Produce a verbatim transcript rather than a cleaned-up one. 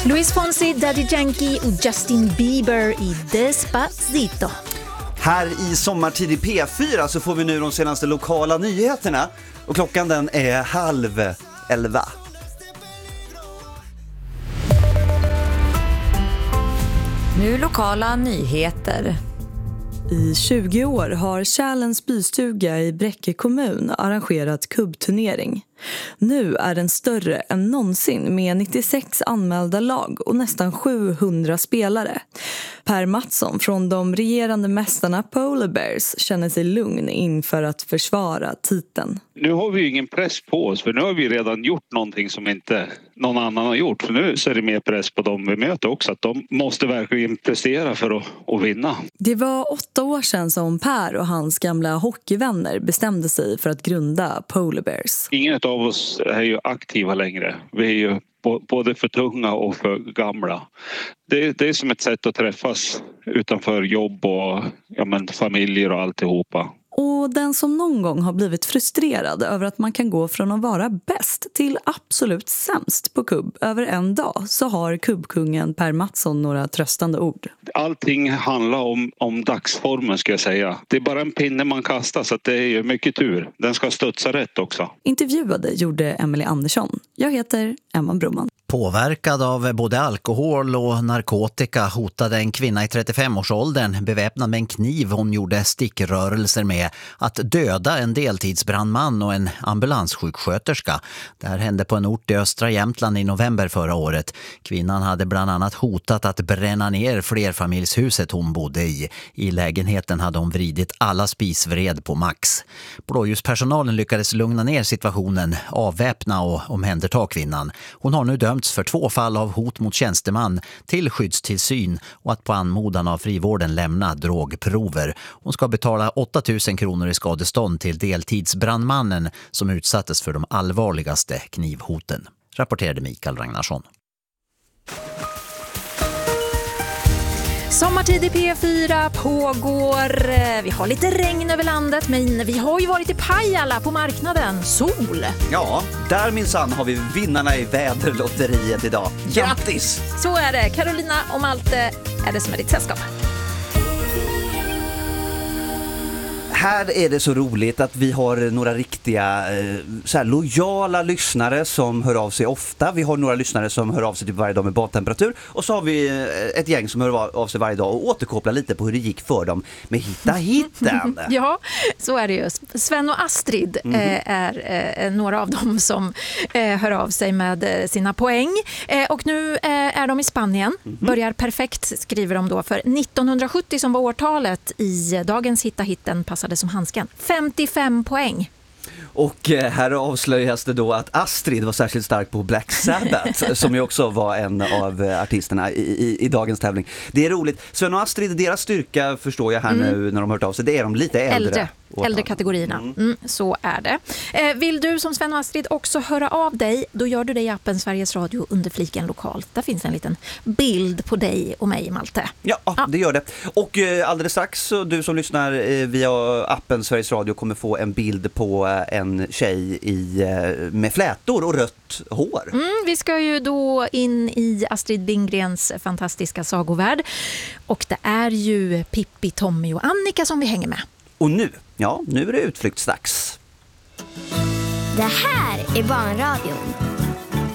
Luis Fonsi, Daddy Yankee och Justin Bieber i Despacito. Här i Sommartid i P fyra så får vi nu de senaste lokala nyheterna. Och klockan den är halv elva. Nu lokala nyheter. I tjugo år har Kärlens bystuga i Bräcke kommun arrangerat kubbturnering. Nu är den större än någonsin med nittiosex anmälda lag och nästan sjuhundra spelare. Per Mattsson från de regerande mästarna Polar Bears känner sig lugn inför att försvara titeln. Nu har vi ju ingen press på oss, för nu har vi redan gjort någonting som inte någon annan har gjort. För nu så är det mer press på dem vi möter också, att de måste verkligen prestera för att, att vinna. Det var åtta år sedan som Per och hans gamla hockeyvänner bestämde sig för att grunda Polar Bears. Ingen av oss är ju aktiva längre. Vi är ju både för tunga och för gamla. Det, det är som ett sätt att träffas utanför jobb och ja, men, familjer och alltihopa. Och den som någon gång har blivit frustrerad över att man kan gå från att vara bäst till absolut sämst på kubb över en dag, så har kubbkungen Per Mattsson några tröstande ord. Allting handlar om, om dagsformen, ska jag säga. Det är bara en pinne man kastar, så att det är ju mycket tur. Den ska studsa rätt också. Intervjuade gjorde Emily Andersson. Jag heter Emma Broman. Påverkad av både alkohol och narkotika hotade en kvinna i trettiofem-årsåldern beväpnad med en kniv hon gjorde stickrörelser med att döda en deltidsbrandman och en ambulanssjuksköterska. Det här hände på en ort i östra Jämtland i november förra året. Kvinnan hade bland annat hotat att bränna ner flerfamiljshuset hon bodde i. I lägenheten hade hon vridit alla spisvred på max. Blåljuspersonalen lyckades lugna ner situationen, avväpna och omhänderta kvinnan. Hon har nu dömts för två fall av hot mot tjänsteman till skyddstillsyn och att på anmodan av frivården lämna drogprover. Hon ska betala åtta tusen kronor i skadestånd till deltidsbrandmannen som utsattes för de allvarligaste knivhoten. Rapporterade Mikael Ragnarsson. Sommartid i P fyra pågår. Vi har lite regn över landet, men vi har ju varit i Pajala på marknaden. Sol! Ja, där minsann har vi vinnarna i väderlotteriet idag. Grattis! Ja, så är det. Carolina och Malte är det som är ditt sällskap. Här är det så roligt att vi har några riktiga eh, så här lojala lyssnare som hör av sig ofta. Vi har några lyssnare som hör av sig typ varje dag med badtemperatur. Och så har vi eh, ett gäng som hör av sig varje dag och återkopplar lite på hur det gick för dem med Hitta Hitten. Ja, så är det ju. Sven och Astrid mm. eh, är eh, några av dem som eh, hör av sig med eh, sina poäng. Eh, och nu eh, är de i Spanien. Mm. Börjar perfekt, skriver de då, för nittonhundrasjuttio som var årtalet i dagens Hitta Hitten passade som handsken. femtiofem poäng. Och här avslöjas det då att Astrid var särskilt stark på Black Sabbath som ju också var en av artisterna i, i, i dagens tävling. Det är roligt. Sven och Astrid, deras styrka förstår jag här mm. nu när de har hört av sig. Det är de lite äldre. Äldre. Äldre kategorierna. Mm. Mm, så är det. Eh, vill du som Sven och Astrid också höra av dig, då gör du det i appen Sveriges Radio under fliken lokalt. Där finns en liten bild på dig och mig, Malte. Ja, ja. Det gör det. Och eh, alldeles strax så du som lyssnar eh, via appen Sveriges Radio kommer få en bild på eh, en tjej i, eh, med flätor och rött hår. Mm, vi ska ju då in i Astrid Lindgrens fantastiska sagovärld. Och det är ju Pippi, Tommy och Annika som vi hänger med. Och nu, ja, nu är det utflyktsdags. Det här är Barnradion.